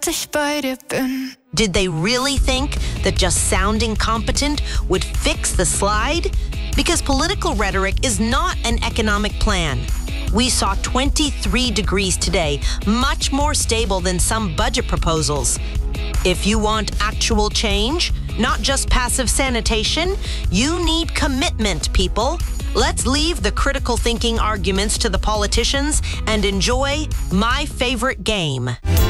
seit ich bei dir bin. Did they really think that just sounding competent would fix the slide? Because political rhetoric is not an economic plan. We saw 23 degrees today, much more stable than some budget proposals. If you want actual change, not just passive sanitation, you need commitment, people. Let's leave the critical thinking arguments to the politicians and enjoy my favorite game.